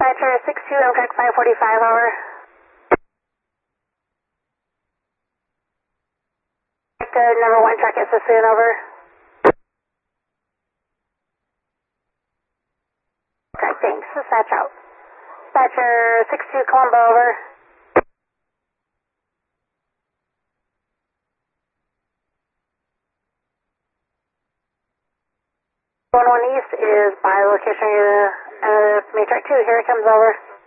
Dispatcher 62 Amtrak 545 over. Number 1 truck at Sassoon over. Okay, thanks. Dispatch out. Dispatcher 62 Colombo over. 11 East is by location main track 2. Here it comes over.